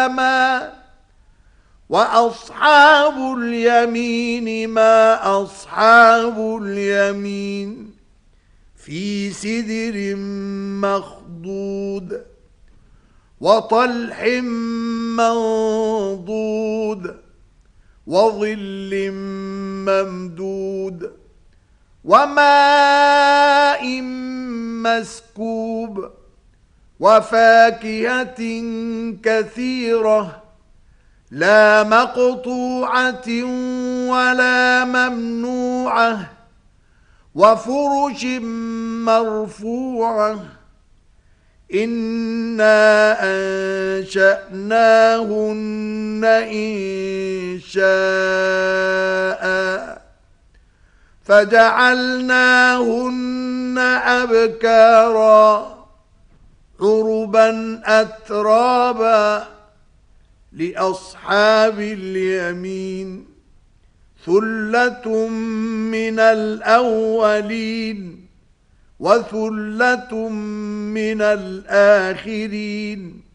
سلما وأصحاب اليمين ما أصحاب اليمين في سدر مخضود وطلح منضود وظل ممدود وماء مسكوب وفاكهة كثيرة لا مقطوعة ولا ممنوعة وفرش مرفوعة إنا أنشأناهن إنشاء فجعلناهن أبكارا عربا أترابا لأصحاب اليمين ثلة من الأولين وثلة من الآخرين